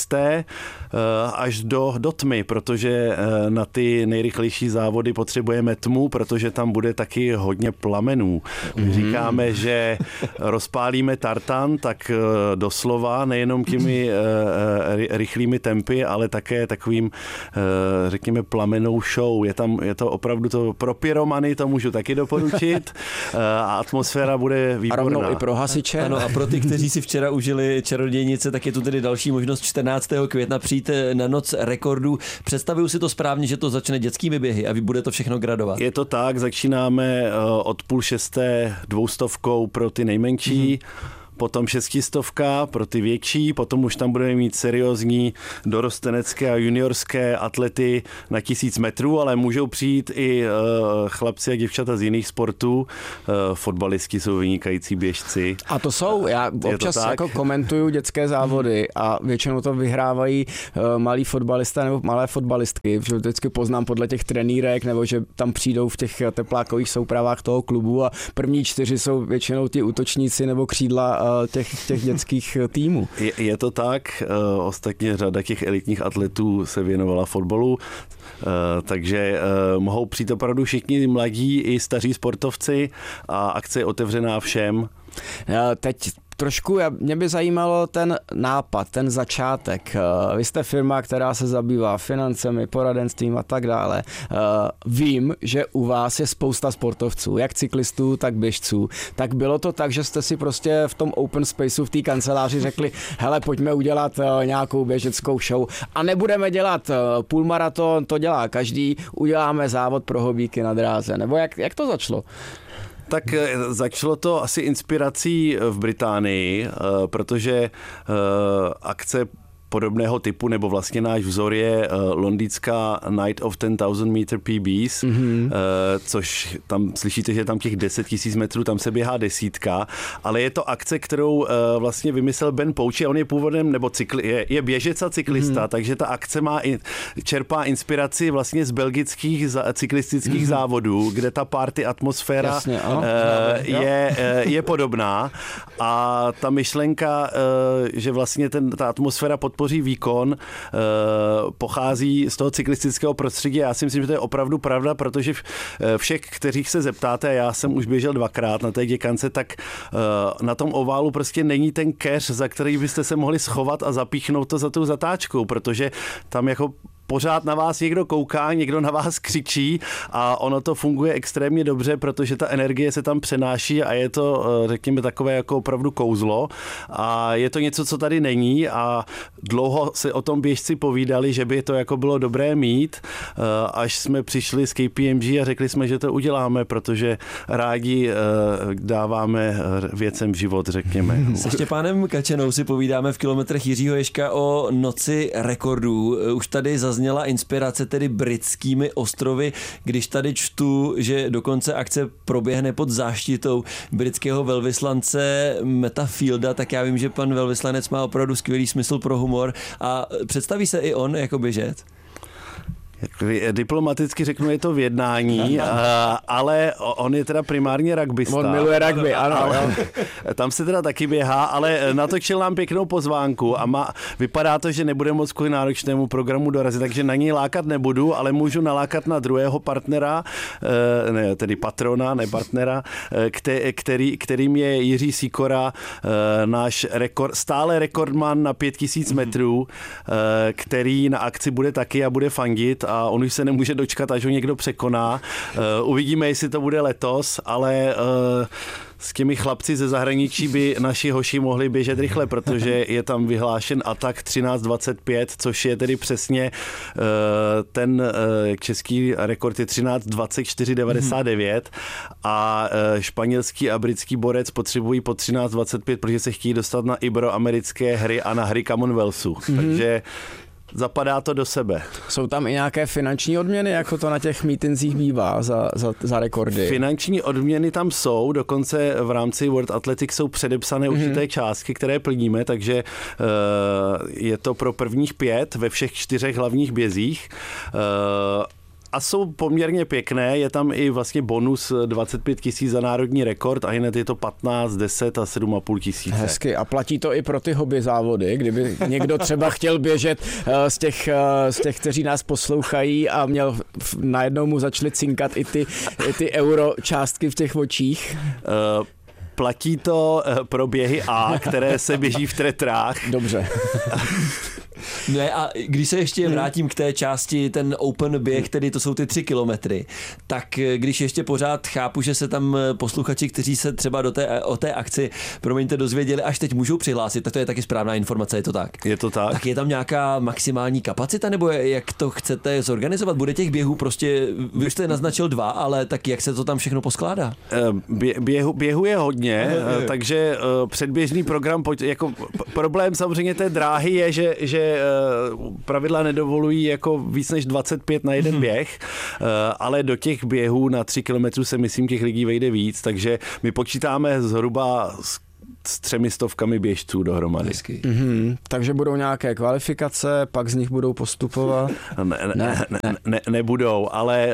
až do tmy, protože na ty nejrychlejší závody potřebujeme tmu, protože tam bude taky hodně plamenů. My říkáme, že rozpálíme tartan, tak doslova nejenom těmi rychlými tempy, ale také takovým, řekněme, plamenou show. Je to opravdu to pro pyromany, to můžu taky doporučit a atmosféra bude výborná. A rovnou i pro hasiče. Ano, a pro ty, kteří si včera užili čarodějnice, tak je tu tedy další možnost 14. května přijít na Noc rekordů. Představuju si to správně, že to začne dětskými běhy a bude to všechno gradovat. Je to tak, začínáme od 5:30 200 pro ty nejmenší. Potom 600 pro ty větší, potom už tam budeme mít seriózní dorostenecké a juniorské atlety na 1000 metrů, ale můžou přijít i chlapci a děvčata z jiných sportů. Fotbalisti jsou vynikající běžci. A to jsou, já občas jako komentuju dětské závody a většinou to vyhrávají malí fotbalisté nebo malé fotbalistky, že vždycky poznám podle těch trenýrek, nebo že tam přijdou v těch teplákových soupravách toho klubu a první 4 jsou většinou ti útočníci nebo křídla těch dětských týmů. Je to tak, ostatně řada těch elitních atletů se věnovala fotbalu, takže mohou přijít opravdu všichni mladí i staří sportovci a akce je otevřená všem. Teď trošku, mě by zajímalo ten nápad, ten začátek. Vy jste firma, která se zabývá financemi, poradenstvím a tak dále. Vím, že u vás je spousta sportovců, jak cyklistů, tak běžců. Tak bylo to tak, že jste si prostě v tom open spaceu v té kanceláři řekli, hele, pojďme udělat nějakou běžeckou show a nebudeme dělat půlmaraton, to dělá každý, uděláme závod pro hobíky na dráze. Nebo jak to začalo? Tak začalo to asi inspirací v Británii, protože akce podobného typu, nebo vlastně náš vzor je londýnská Night of 10,000 meter PBs, což tam slyšíte, že tam těch 10 000 metrů, tam se běhá desítka, ale je to akce, kterou vlastně vymyslel Ben Pouchy, on je původem, nebo je běžec a cyklista, takže ta akce čerpá inspiraci vlastně z belgických cyklistických závodů, kde ta party atmosféra je podobná a ta myšlenka, že vlastně ta atmosféra podpoří výkon, pochází z toho cyklistického prostředí. Já si myslím, že to je opravdu pravda, protože všech, kterých se zeptáte, já jsem už běžel 2krát na té Děkance, tak na tom oválu prostě není ten keř, za který byste se mohli schovat a zapíchnout to za tou zatáčkou, protože tam jako pořád na vás někdo kouká, někdo na vás křičí a ono to funguje extrémně dobře, protože ta energie se tam přenáší a je to, řekněme, takové jako opravdu kouzlo a je to něco, co tady není a dlouho se o tom běžci povídali, že by to jako bylo dobré mít, až jsme přišli s KPMG a řekli jsme, že to uděláme, protože rádi dáváme věcem život, řekněme. Se Štěpánem Kačenou si povídáme v kilometrech Jiřího Ježka o Noci rekordů. Už tady zazněla inspirace tedy britskými ostrovy, když tady čtu, že dokonce akce proběhne pod záštitou britského velvyslance Matta Fielda, tak já vím, že pan velvyslanec má opravdu skvělý smysl pro humor a představí se i on jako běžec? Diplomaticky řeknu, je to v jednání, ale on je teda primárně rugbysta. On miluje rugby, ano. Tam se teda taky běhá, ale natočil nám pěknou pozvánku a vypadá to, že nebude moc kvůli náročnému programu dorazit, takže na něj lákat nebudu, ale můžu nalákat na druhého partnera, tedy patrona, ne partnera, kterým je Jiří Sikora, náš stále rekordman na 5000 metrů, který na akci bude taky a bude fandit a on už se nemůže dočkat, až ho někdo překoná. Uvidíme, jestli to bude letos, ale s těmi chlapci ze zahraničí by naši hoši mohli běžet rychle, protože je tam vyhlášen atak 13:25, což je tedy přesně ten český rekord je 13:24:99 a španělský a britský borec potřebují po 13:25, protože se chtějí dostat na iberoamerické hry a na hry Commonwealthu. Takže zapadá to do sebe. Jsou tam i nějaké finanční odměny, jako to na těch mítincích bývá za rekordy? Finanční odměny tam jsou, dokonce v rámci World Athletics jsou předepsané určité částky, které plníme, takže je to pro prvních 5 ve všech 4 hlavních bězích. A jsou poměrně pěkné, je tam i vlastně bonus 25 000 za národní rekord a hned je to 15, 10 a 7,5 tisíce. Hezky. A platí to i pro ty hobby závody, kdyby někdo třeba chtěl běžet z těch, kteří nás poslouchají a měl najednou mu začaly cinkat i ty euro částky v těch očích? Platí to pro běhy A, které se běží v tretrách. Dobře. Ne, a když se ještě vrátím k té části, ten open běh, tedy to jsou ty 3 kilometry, tak když ještě pořád chápu, že se tam posluchači, kteří se třeba o té akci, promiňte, dozvěděli, až teď můžou přihlásit, tak to je taky správná informace, je to tak? Je to tak. Tak je tam nějaká maximální kapacita, nebo jak to chcete zorganizovat? Bude těch běhů prostě, vy už jste naznačil 2, ale tak jak se to tam všechno poskládá? Běhu je hodně, takže předběžný program, jako problém samozřejmě té dráhy je, že pravidla nedovolují jako víc než 25 na jeden běh, ale do těch běhů na 3 kilometrů se myslím těch lidí vejde víc, takže my počítáme zhruba s 300 běžců dohromady. Takže budou nějaké kvalifikace, pak z nich budou postupovat? Nebudou, ale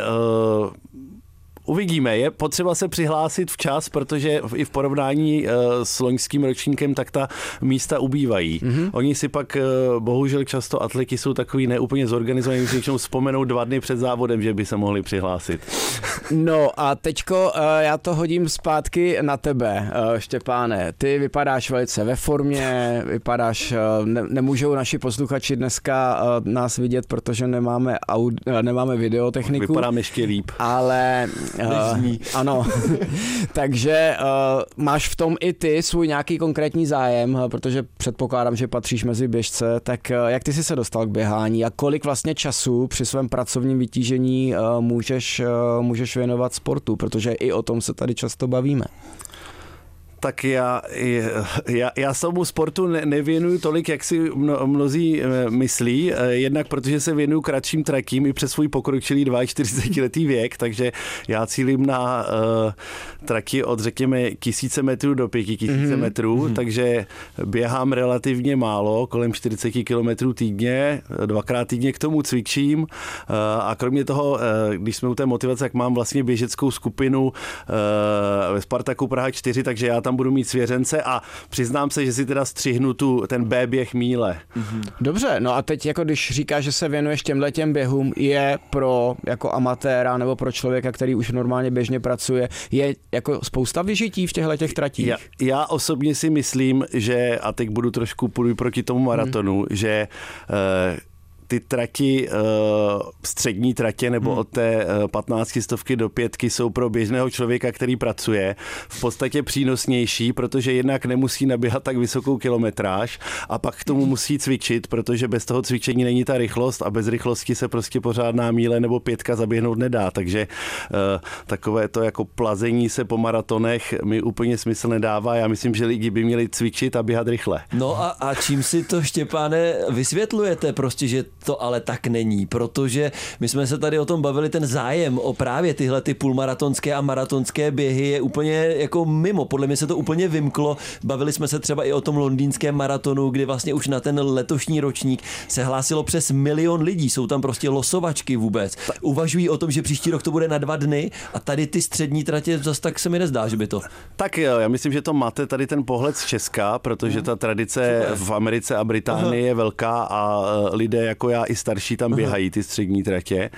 uvidíme, je potřeba se přihlásit včas, protože i v porovnání s loňským ročníkem tak ta místa ubývají. Oni si pak, bohužel často atleti jsou takový neúplně zorganizovaní, že většinou vzpomenou 2 dny před závodem, že by se mohli přihlásit. No a teďko já to hodím zpátky na tebe, Štěpáne. Ty vypadáš velice ve formě, nemůžou naši posluchači dneska nás vidět, protože nemáme videotechniku. Vypadám ještě líp. Ale ano, takže máš v tom i ty svůj nějaký konkrétní zájem, protože předpokládám, že patříš mezi běžce, tak jak ty jsi se dostal k běhání a kolik vlastně času při svém pracovním vytížení můžeš věnovat sportu, protože i o tom se tady často bavíme. Tak já se tomu sportu nevěnuju tolik, jak si mnozí myslí, jednak protože se věnuju kratším tratím i přes svůj pokročilý 42letý věk, takže já cílím na trati od řekněme 1000 metrů do 5000 metrů, takže běhám relativně málo, kolem 40 kilometrů týdně, 2krát týdně k tomu cvičím a kromě toho, když jsme u té motivace, tak mám vlastně běžeckou skupinu ve Spartaku Praha 4, takže já tam budu mít svěřence a přiznám se, že si teda střihnu ten B běh míle. Dobře, no a teď jako když říkáš, že se věnuješ těmhletěm běhům, je pro jako amatéra nebo pro člověka, který už normálně běžně pracuje, je jako spousta vyžití v těchto tratích? Já osobně si myslím, že, a teď budu trošku půjdu proti tomu maratonu, že ty trati, střední tratě nebo od té 15 stovky do 5 jsou pro běžného člověka, který pracuje, v podstatě přínosnější, protože jednak nemusí naběhat tak vysokou kilometráž a pak k tomu musí cvičit, protože bez toho cvičení není ta rychlost a bez rychlosti se prostě pořádná míle nebo 5 zaběhnout nedá, takže takové to jako plazení se po maratonech mi úplně smysl nedává. Já myslím, že lidi by měli cvičit a běhat rychle. No a čím si to, Štěpáne, vysvětlujete prostě, že to ale tak není, protože my jsme se tady o tom bavili, ten zájem o právě tyhle ty půlmaratonské a maratonské běhy je úplně jako mimo. Podle mě se to úplně vymklo. Bavili jsme se třeba i o tom londýnském maratonu, kdy vlastně už na ten letošní ročník se hlásilo přes 1 milion lidí. Jsou tam prostě losovačky vůbec. Uvažují o tom, že příští rok to bude na 2 dny a tady ty střední tratě zase tak se mi nezdá, že by to. Tak jo, já myslím, že to máte tady ten pohled z Česka, protože ta tradice v Americe a Británii je velká a lidé jako já i starší tam běhají ty střední tratě.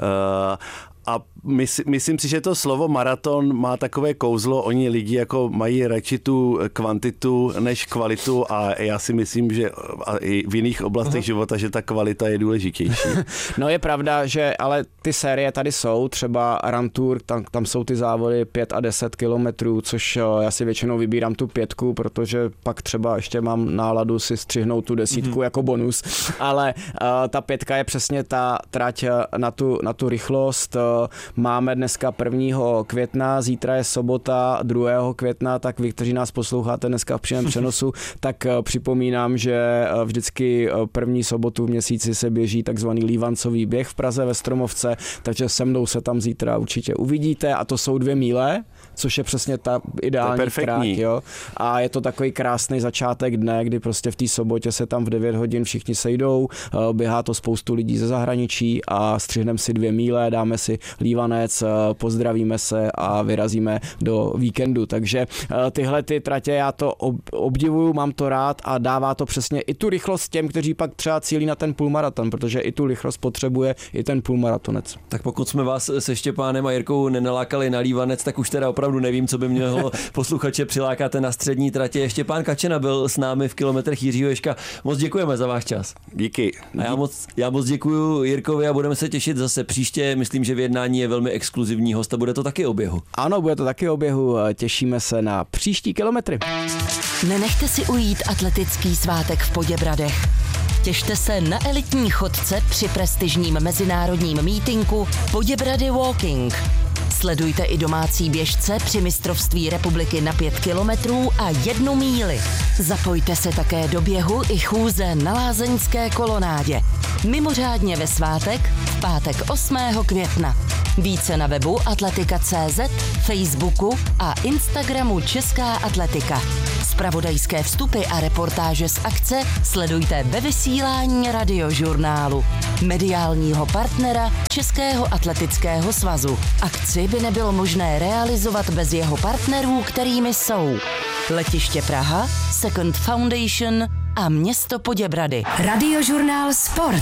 A myslím si, že to slovo maraton má takové kouzlo, oni lidi jako mají radši tu kvantitu než kvalitu a já si myslím, že i v jiných oblastech života, že ta kvalita je důležitější. No je pravda, že ale ty série tady jsou, třeba Run Tour, tam jsou ty závody 5 a 10 kilometrů, což já si většinou vybírám tu 5, protože pak třeba ještě mám náladu si střihnout tu 10 jako bonus, ale ta 5 je přesně ta trať na tu rychlost. Máme dneska 1. května, zítra je sobota, 2. května, tak vy, kteří nás posloucháte dneska v přímém přenosu, tak připomínám, že vždycky 1. sobotu v měsíci se běží takzvaný Lívancový běh v Praze ve Stromovce, takže se mnou se tam zítra určitě uvidíte a to jsou 2 míle, což je přesně ta ideální trať, jo. A je to takový krásný začátek dne, kdy prostě v té sobotě se tam v 9 hodin všichni sejdou, běhá to spoustu lidí ze zahraničí a střihneme si 2 míle, dáme si lívanec, pozdravíme se a vyrazíme do víkendu. Takže tyhle ty tratě já to obdivuju, mám to rád a dává to přesně i tu rychlost těm, kteří pak třeba cílí na ten půlmaraton, protože i tu rychlost potřebuje i ten půlmaratonec. Tak pokud jsme vás se Štěpánem a Jirkou nenalákali na lívanec, tak už teda opravdu nevím, co by mělo posluchače přilákat na střední tratě. Štěpán Kačena byl s námi v kilometrech Jiřího Ježka. Moc děkujeme za váš čas. Díky. A já moc děkuju Jirkovi a budeme se těšit zase příště. Myslím, že v jednání je velmi exkluzivní host a bude to taky o běhu. Ano, bude to taky o běhu. Těšíme se na příští kilometry. Nenechte si ujít atletický svátek v Poděbradech. Těšte se na elitní chodce při prestižním mezinárodním mítinku Poděbrady Walking. Sledujte i domácí běžce při mistrovství republiky na 5 kilometrů a 1 míli. Zapojte se také do běhu i chůze na lázeňské kolonádě. Mimořádně ve svátek v pátek 8. května. Více na webu atletika.cz, Facebooku a Instagramu Česká atletika. Zpravodajské vstupy a reportáže z akce sledujte ve vysílání Radiožurnálu, mediálního partnera Českého atletického svazu. Akci by nebylo možné realizovat bez jeho partnerů, kterými jsou Letiště Praha, Second Foundation a město Poděbrady. Radiožurnál Sport.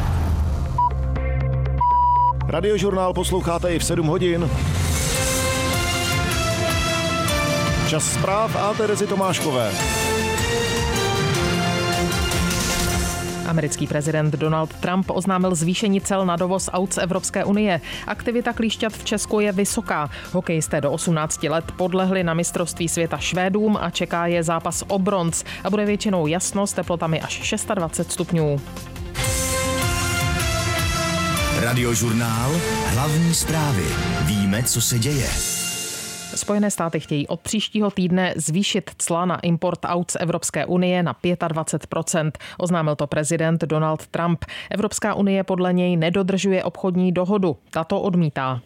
Radiožurnál posloucháte i v 7 hodin. Čas zpráv a Terezy Tomáškové. Americký prezident Donald Trump oznámil zvýšení cel na dovoz aut z Evropské unie. Aktivita klíšťat v Česku je vysoká. Hokejisté do 18 let podlehli na mistrovství světa Švédům a čeká je zápas o bronz a bude většinou jasno s teplotami až 26 stupňů. Radiožurnál, hlavní zprávy. Víme, co se děje. Spojené státy chtějí od příštího týdne zvýšit cla na import aut z Evropské unie na 25%. Oznámil to prezident Donald Trump. Evropská unie podle něj nedodržuje obchodní dohodu. Tato odmítá.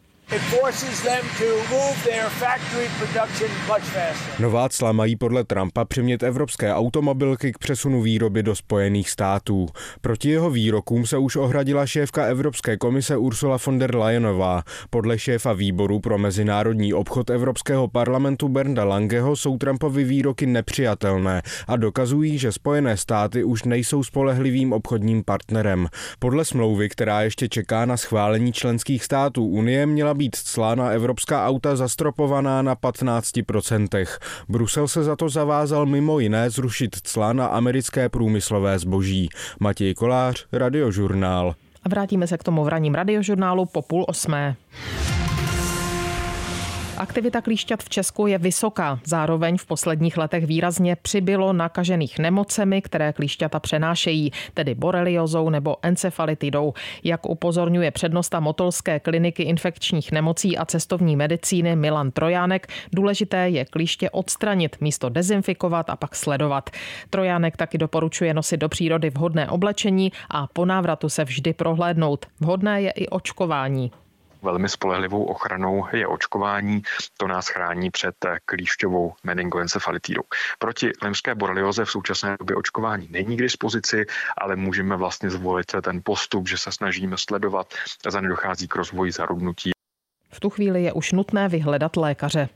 Nová cla mají podle Trumpa přimět evropské automobilky k přesunu výroby do Spojených států. Proti jeho výrokům se už ohradila šéfka Evropské komise Ursula von der Leyenová. Podle šéfa výboru pro mezinárodní obchod Evropského parlamentu Bernda Langeho jsou Trumpovy výroky nepřijatelné a dokazují, že Spojené státy už nejsou spolehlivým obchodním partnerem. Podle smlouvy, která ještě čeká na schválení členských států Unie, měla být cla na evropská auta zastropovaná na 15%. Brusel se za to zavázal mimo jiné zrušit cla na americké průmyslové zboží. Matěj Kolář, Radiožurnál. A vrátíme se k tomu v ranním Radiožurnálu po 7:30. Aktivita klíšťat v Česku je vysoká. Zároveň v posledních letech výrazně přibylo nakažených nemocemi, které klíšťata přenášejí, tedy boreliozou nebo encefalitidou. Jak upozorňuje přednosta Motolské kliniky infekčních nemocí a cestovní medicíny Milan Trojánek, důležité je klíště odstranit, místo dezinfikovat a pak sledovat. Trojánek taky doporučuje nosit do přírody vhodné oblečení a po návratu se vždy prohlédnout. Vhodné je i očkování. Velmi spolehlivou ochranou je očkování. To nás chrání před klíšťovou meningoencefalitidou. Proti limské borelioze v současné době očkování není k dispozici, ale můžeme vlastně zvolit ten postup, že se snažíme sledovat, zda nedochází k rozvoji zarudnutí. V tu chvíli je už nutné vyhledat lékaře.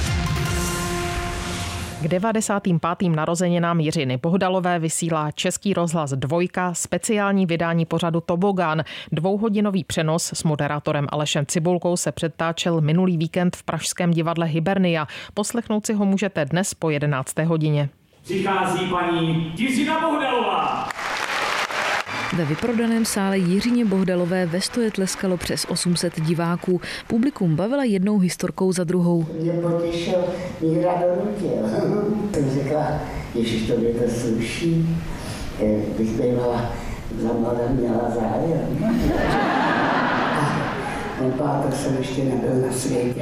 K 95. narozeninám Jiřiny Bohdalové vysílá Český rozhlas 2 speciální vydání pořadu Tobogán. 2hodinový přenos s moderátorem Alešem Cibulkou se předtáčel minulý víkend v pražském divadle Hibernia. Poslechnout si ho můžete dnes po 11. hodině. Přichází paní Jiřina Bohdalová. Ve vyprodaném sále Jiřině Bohdalové ve stoje tleskalo přes 800 diváků. Publikum bavila jednou historkou za druhou. Mě potěšil, Míra donutil. Jsem řekla, ježiš, to mě to sluší, bych bývala za mladá měla zájem. A ten pátek jsem ještě nebyl na světě.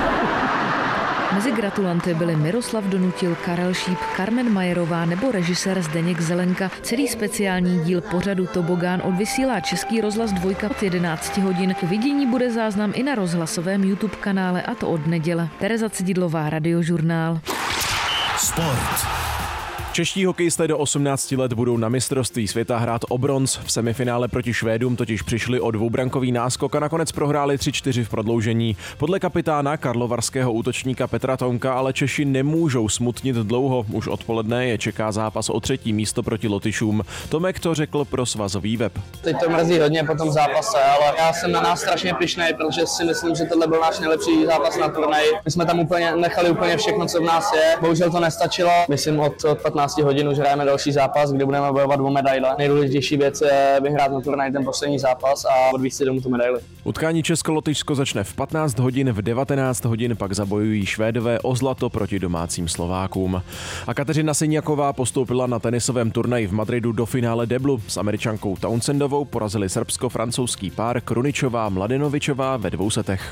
Mezi gratulanty byli Miroslav Donutil, Karel Šíp, Carmen Majerová nebo režisér Zdeněk Zelenka. Celý speciální díl pořadu Tobogán odvysílá Český rozhlas 2 od 11 hodin. K vidění bude záznam i na rozhlasovém YouTube kanále, a to od neděle. Tereza Cididlová, Radiožurnál. Sport. Čeští hokejisté do 18 let budou na mistrovství světa hrát o bronz. V semifinále proti Švédům totiž přišli o dvoubrankový náskok a nakonec prohráli 3-4 v prodloužení. Podle kapitána karlovarského útočníka Petra Tomka ale Češi nemůžou smutnit dlouho. Už odpoledne je čeká zápas o 3. místo proti Lotyšům. Tomek to řekl pro svazový web. Teď to mrzí hodně po tom zápase, ale já jsem na nás strašně pyšný, protože si myslím, že tohle byl náš nejlepší zápas na turnaji. My jsme tam nechali úplně všechno, co v nás je. Bohužel to nestačilo. Myslím od 15 hodin už hrajeme další zápas, kde budeme bojovat o medaile. Nejdůležitější věc je vyhrát na turnaji ten poslední zápas a odvízt si domů tu medaili. Utkání Česko-Lotyšsko začne v 15 hodin, v 19 hodin pak zabojují Švédové o zlato proti domácím Slovákům. A Kateřina Syňaková postoupila na tenisovém turnaji v Madridu do finále deblu. S Američankou Townsendovou porazili srbsko-francouzský pár Kruničová Mladenovičová ve 2 setech.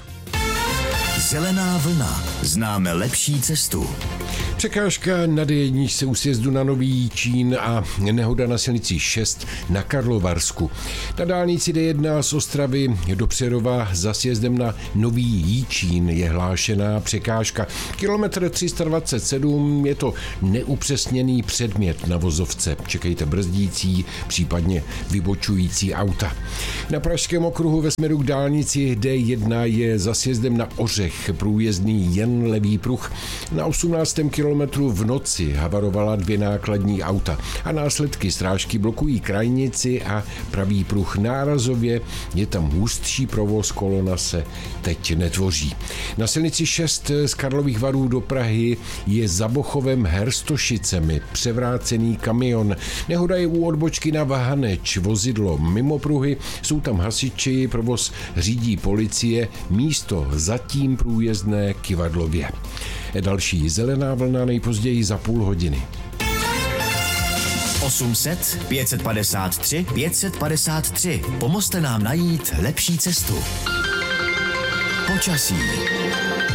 Zelená vlna. Známe lepší cestu. Překážka na D1 u sjezdu na Nový Jičín a nehoda na silnici 6 na Karlovarsku. Na dálnici D1 z Ostravy do Přerova za sjezdem na Nový Jičín je hlášená překážka. Kilometr 327 je to neupřesněný předmět na vozovce. Čekejte brzdící, případně vybočující auta. Na pražském okruhu ve směru k dálnici D1 je za sjezdem na Ořech průjezdný jen levý pruh. Na 18. kilometru v noci havarovala 2 nákladní auta a následky srážky blokují krajnici a pravý pruh nárazově. Je tam hustší provoz, kolona se teď netvoří. Na silnici 6 z Karlových Varů do Prahy je za Bochovem Herstošicemi převrácený kamion. Nehoda je u odbočky na Vahaneč, vozidlo mimo pruhy, jsou tam hasiči, provoz řídí policie, místo zatím průjezdné Kyvadlově. Další zelená vlna nejpozději za půl hodiny. 800 553 553. Pomozte nám najít lepší cestu. Počasí.